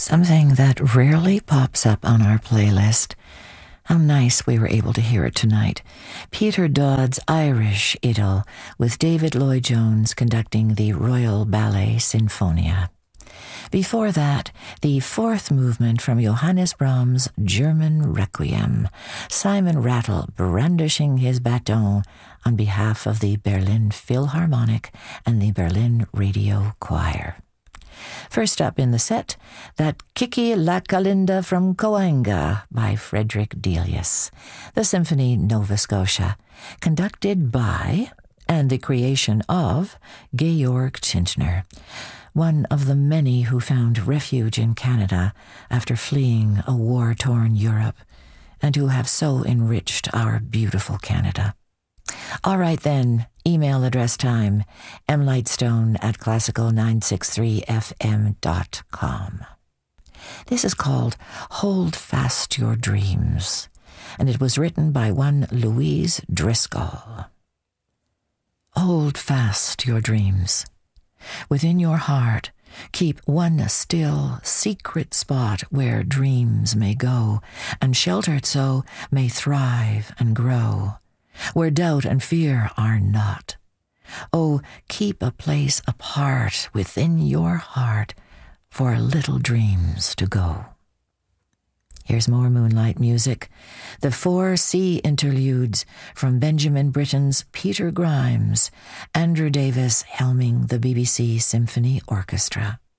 something that rarely pops up on our playlist. How nice we were able to hear it tonight. Peter Dodd's Irish Idyll, with David Lloyd-Jones conducting the Royal Ballet Sinfonia. Before that, the fourth movement from Johannes Brahms' German Requiem, Simon Rattle brandishing his baton on behalf of the Berlin Philharmonic and the Berlin Radio Choir. First up in the set, that Kiki La Kalinda from Coanga by Frederick Delius, the Symphony Nova Scotia, conducted by and the creation of Georg Tintner, one of the many who found refuge in Canada after fleeing a war-torn Europe, and who have so enriched our beautiful Canada. All right then, email address time, mlightstone@classical963fm.com. This is called Hold Fast Your Dreams, and it was written by one Louise Driscoll. Hold fast your dreams. Within your heart, keep one still, secret spot where dreams may go, and sheltered so may thrive and grow, where doubt and fear are not. Oh, keep a place apart within your heart for little dreams to go. Here's more moonlight music, the 4 C interludes from Benjamin Britten's Peter Grimes, Andrew Davis helming the BBC Symphony Orchestra.